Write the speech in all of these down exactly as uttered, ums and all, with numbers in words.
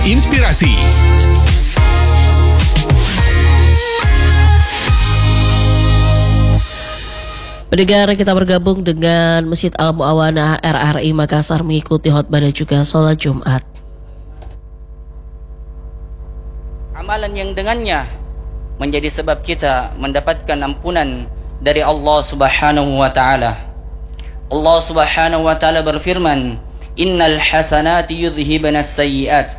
Inspirasi. Pendengar, kita bergabung dengan Masjid Al-Mu'awanah R R I Makassar mengikuti khotbah dan juga sholat Jumat. Amalan yang dengannya menjadi sebab kita mendapatkan ampunan dari Allah Subhanahu wa taala. Allah Subhanahu wa taala berfirman, "Innal hasanati yudhhibanas sayyi'at."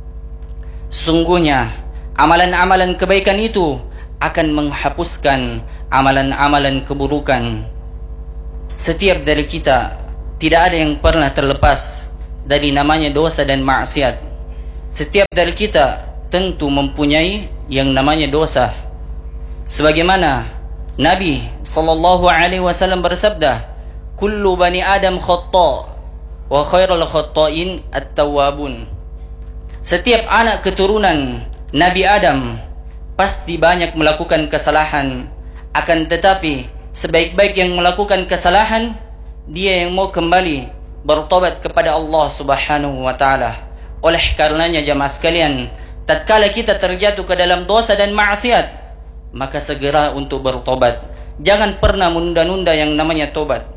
Sungguhnya amalan-amalan kebaikan itu akan menghapuskan amalan-amalan keburukan. Setiap dari kita tidak ada yang pernah terlepas dari namanya dosa dan maksiat. Setiap dari kita tentu mempunyai yang namanya dosa. Sebagaimana Nabi sallallahu alaihi wasallam bersabda, "Kullu bani Adam khata' wa khairul khata'in at-tawwabun." Setiap anak keturunan Nabi Adam pasti banyak melakukan kesalahan, akan tetapi sebaik-baik yang melakukan kesalahan dia yang mau kembali bertobat kepada Allah Subhanahu wa taala. Oleh karenanya jamaah sekalian, tatkala kita terjatuh ke dalam dosa dan maksiat, maka segera untuk bertobat. Jangan pernah menunda-nunda yang namanya tobat.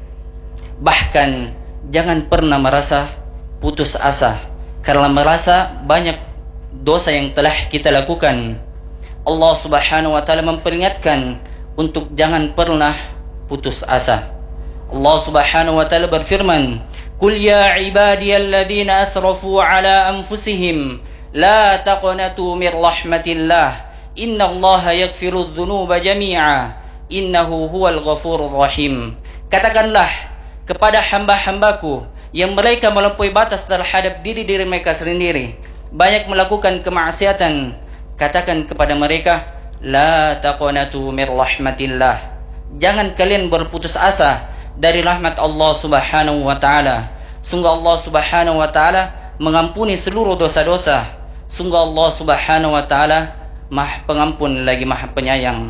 Bahkan jangan pernah merasa putus asa karena merasa banyak dosa yang telah kita lakukan. Allah Subhanahu wa taala memperingatkan untuk jangan pernah putus asa. Allah Subhanahu wa taala berfirman, "Qul ya ibadiyalladzina asrafu ala anfusihim la taqnatu min rahmatillah innallaha yaghfirudz dzunuba jami'a innahu huwal ghafurur rahim." Katakanlah kepada hamba-hambaku yang mereka melampaui batas terhadap diri-diri mereka sendiri, banyak melakukan kemaksiatan, katakan kepada mereka, la taqnatu mir rahmatillah. Jangan kalian berputus asa dari rahmat Allah Subhanahu wa taala. Sungguh Allah Subhanahu wa taala mengampuni seluruh dosa-dosa. Sungguh Allah Subhanahu wa taala Maha Pengampun lagi Maha Penyayang.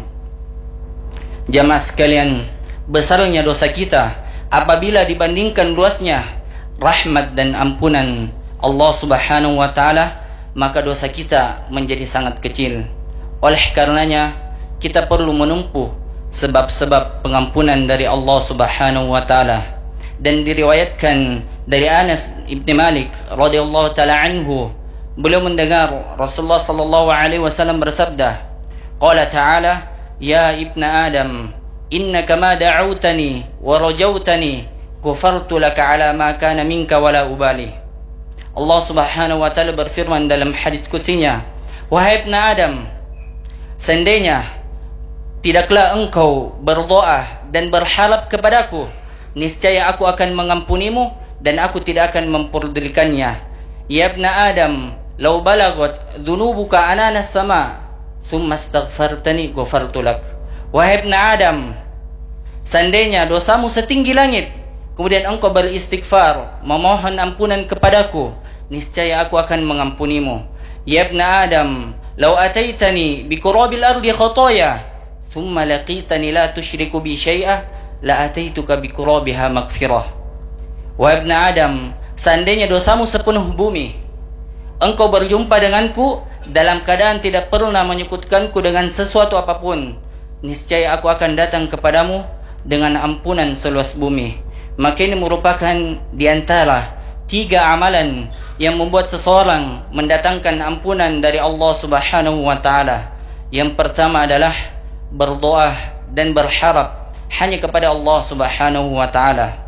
Jamaah sekalian, besarnya dosa kita apabila dibandingkan luasnya rahmat dan ampunan Allah Subhanahu wa taala, maka dosa kita menjadi sangat kecil. Oleh karenanya kita perlu menempuh sebab-sebab pengampunan dari Allah Subhanahu wa taala. Dan diriwayatkan dari Anas ibn Malik radhiyallahu taala anhu, beliau mendengar Rasulullah sallallahu alaihi wasallam bersabda, qala ta'ala, "Ya ibna Adam, innaka ma da'awtani wa rajautani ghafartu laka ala ma kana minka wala ubali." Allah Subhanahu wa taala berfirman dalam hadits qutsinya, "Wahai ibna Adam, seandainya tidaklah engkau berdoa dan berharap kepadaku, niscaya aku akan mengampunimu dan aku tidak akan memperdulikannya. Ya ibna Adam, law balagat dhunubuka anana sama, thumma astaghfartani ghafartu lak." Wahai ibna Adam, seandainya dosamu setinggi langit, kemudian engkau beristighfar, memohon ampunan kepadaku, niscaya aku akan mengampunimu. Ya ibna Adam, law ataitani bi qurabil ardi khataya, thumma laqitani la tusyriku bi syai'a, la ataituka bi qurabiha maghfirah. Wahai ibna Adam, seandainya dosamu sepenuh bumi, engkau berjumpa denganku dalam keadaan tidak pernah menyekutukanku dengan sesuatu apapun, niscaya aku akan datang kepadamu dengan ampunan seluas bumi. Maka ini merupakan di antara tiga amalan yang membuat seseorang mendatangkan ampunan dari Allah Subhanahu wa taala. Yang pertama adalah berdoa dan berharap hanya kepada Allah Subhanahu wa taala.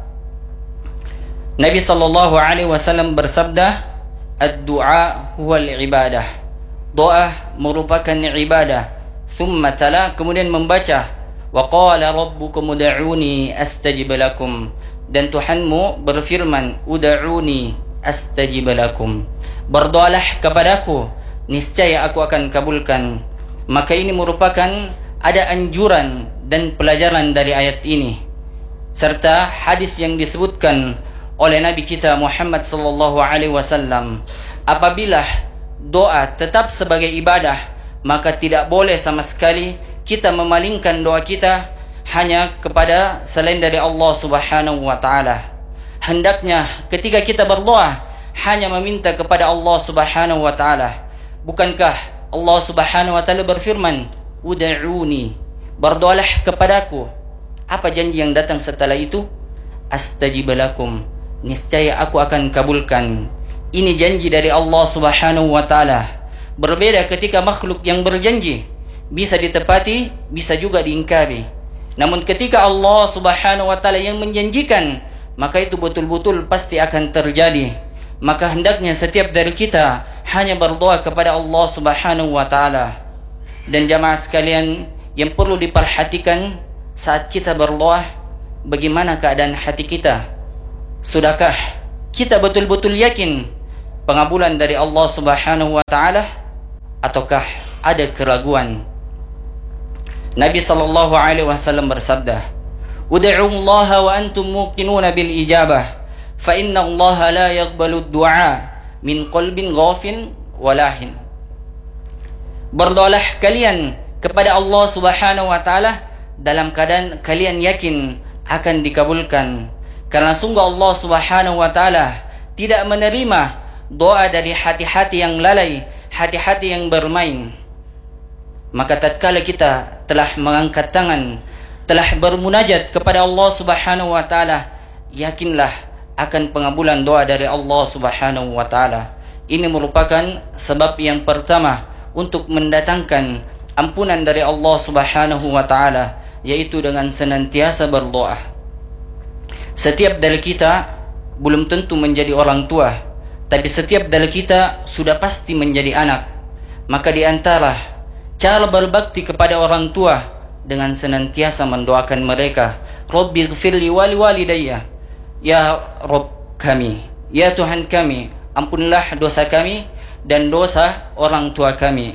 Nabi sallallahu alaihi wasallam bersabda, "Ad-du'a huwal ibadah." Doa merupakan ibadah. Thumma tala, kemudian membaca, "Wa qala rabbukum ud'uni astajib lakum." Dan Tuhanmu berfirman, "Ud'uni astajib lakum." Berdoalah kepadaku, niscaya aku akan kabulkan. Maka ini merupakan ada anjuran dan pelajaran dari ayat ini, serta hadis yang disebutkan oleh Nabi kita Muhammad sallallahu alaihi wasallam. Apabila doa tetap sebagai ibadah, maka tidak boleh sama sekali kita memalingkan doa kita hanya kepada selain dari Allah Subhanahu wa taala. Hendaknya ketika kita berdoa hanya meminta kepada Allah Subhanahu wa taala. Bukankah Allah Subhanahu wa taala berfirman, "Ud'uni," berdoalah kepadaku. Apa janji yang datang setelah itu? Astajib lakum, niscaya aku akan kabulkan. Ini janji dari Allah Subhanahu wa taala. Berbeda ketika makhluk yang berjanji, bisa ditepati, bisa juga diingkari. Namun ketika Allah Subhanahu wa taala yang menjanjikan, maka itu betul-betul pasti akan terjadi. Maka hendaknya setiap dari kita hanya berdoa kepada Allah Subhanahu wa taala. Dan jamaah sekalian, yang perlu diperhatikan saat kita berdoa, bagaimana keadaan hati kita? Sudahkah kita betul-betul yakin pengabulan dari Allah Subhanahu wa taala, ataukah ada keraguan? Nabi sallallahu alaihi wasallam bersabda, "Ud'u Allah wa antum muqinuna bil ijabah, fa inna Allah la yaqbalu ad-du'a min qalbin ghafin walahin." Berdoalah kalian kepada Allah Subhanahu wa taala dalam keadaan kalian yakin akan dikabulkan, karena sungguh Allah Subhanahu wa taala tidak menerima doa dari hati-hati yang lalai, hati-hati yang bermain. Maka tatkala kita telah mengangkat tangan, telah bermunajat kepada Allah Subhanahu wa taala, yakinlah akan pengabulan doa dari Allah Subhanahu wa taala. Ini merupakan sebab yang pertama untuk mendatangkan ampunan dari Allah Subhanahu wa taala, yaitu dengan senantiasa berdoa. Setiap dari kita belum tentu menjadi orang tua, tapi setiap dari kita sudah pasti menjadi anak. Maka di antara cara berbakti kepada orang tua dengan senantiasa mendoakan mereka, Rabbi ghfirli wali walidayya, ya Rabb kami, ya Tuhan kami, ampunilah dosa kami dan dosa orang tua kami.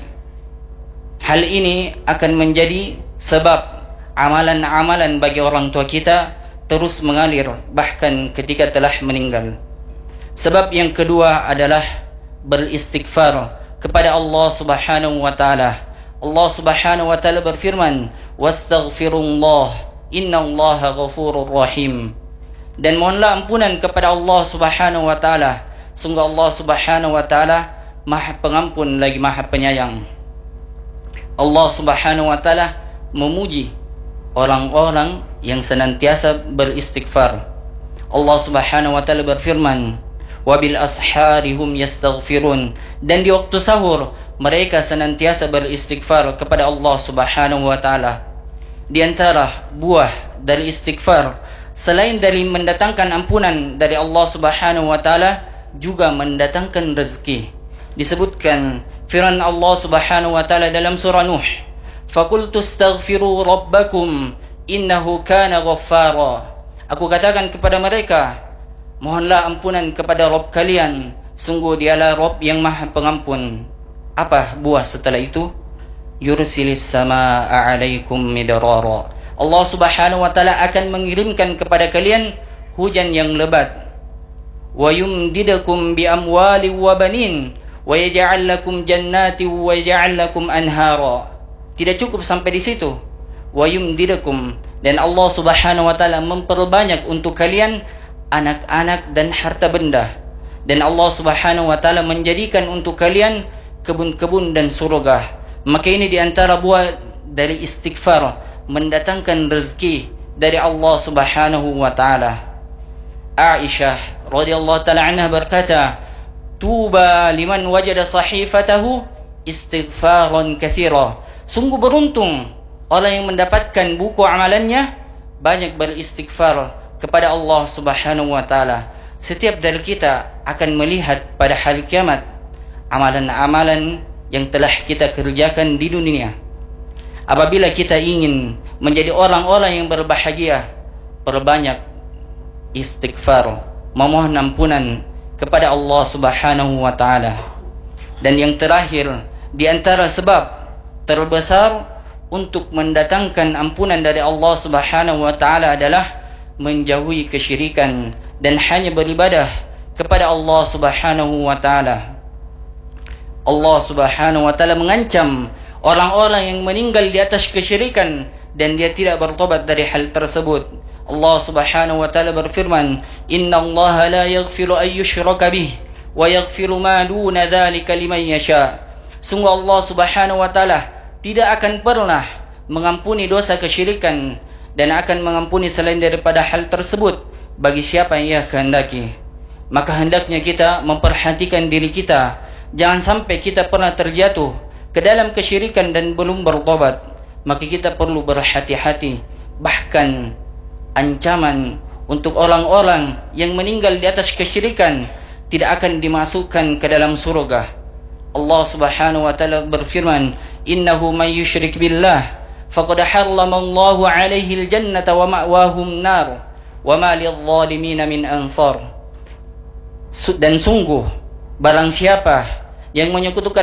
Hal ini akan menjadi sebab amalan-amalan bagi orang tua kita terus mengalir bahkan ketika telah meninggal. Sebab yang kedua adalah beristighfar kepada Allah Subhanahu wa taala. Allah Subhanahu wa taala berfirman, "Wastaghfirullah, innallaha ghafurur rahim." Dan mohonlah ampunan kepada Allah Subhanahu wa taala. Sungguh Allah Subhanahu wa taala Maha Pengampun lagi Maha Penyayang. Allah Subhanahu wa taala memuji orang-orang yang senantiasa beristighfar. Allah Subhanahu wa taala berfirman, "Wabil ashari hum yastaghfirun." Dan di waktu sahur mereka senantiasa beristighfar kepada Allah Subhanahu wa taala. Di antara buah dari istighfar, selain dari mendatangkan ampunan dari Allah Subhanahu wa taala, juga mendatangkan rezeki. Disebutkan firman Allah Subhanahu wa taala dalam surah Nuh, "Faqultu astaghfiru rabbakum innahu kana ghaffara." Aku katakan kepada mereka, mohonlah ampunan kepada Rabb kalian, sungguh dialah Rabb yang Maha Pengampun. Apa buah setelah itu? Yursilis samaa'a 'alaikum midrara. Allah Subhanahu wa taala akan mengirimkan kepada kalian hujan yang lebat. Wa yumdidukum bi amwali wa banin wa yaj'al lakum jannati wa yaj'al lakum anhara. Tidak cukup sampai di situ. Wa yumdidukum, dan Allah Subhanahu wa taala memperbanyak untuk kalian anak-anak dan harta benda. Dan Allah Subhanahu wa taala menjadikan untuk kalian kebun-kebun dan surga. Maka ini di antara buah dari istighfar, mendatangkan rezeki dari Allah Subhanahu wa taala. Aisyah radhiyallahu taala anha berkata, "Tuba liman wajada sahifatahu istighfaran katsira." Sungguh beruntung orang yang mendapatkan buku amalannya banyak beristighfar kepada Allah Subhanahu wa taala. Setiap dari kita akan melihat pada hari kiamat amalan-amalan yang telah kita kerjakan di dunia. Apabila kita ingin menjadi orang-orang yang berbahagia, perbanyak istighfar, memohon ampunan kepada Allah Subhanahu wa taala. Dan yang terakhir, di antara sebab terbesar untuk mendatangkan ampunan dari Allah Subhanahu wa taala adalah menjauhi kesyirikan dan hanya beribadah kepada Allah Subhanahu wa taala. Allah Subhanahu wa taala mengancam orang-orang yang meninggal di atas kesyirikan dan dia tidak bertobat dari hal tersebut. Allah Subhanahu wa taala berfirman, "Innallaha la yaghfiru an yushraka bih wa yaghfiru ma duna dzalika liman yasha. Sungguh Allah Subhanahu wa taala tidak akan pernah mengampuni dosa kesyirikan dan akan mengampuni selain daripada hal tersebut bagi siapa yang ia kehendaki. Maka hendaknya kita memperhatikan diri kita, jangan sampai kita pernah terjatuh ke dalam kesyirikan dan belum bertobat. Maka kita perlu berhati-hati. Bahkan ancaman untuk orang-orang yang meninggal di atas kesyirikan tidak akan dimasukkan ke dalam surga. Allah Subhanahu wa taala berfirman, "Innahu may yusyrik billah faqad harrama Allahu 'alaihi al-jannata wa ma'wahum nar wa ma lidh-dhalimin min ansar." Dan sungguh barang siapa yang menyekutukan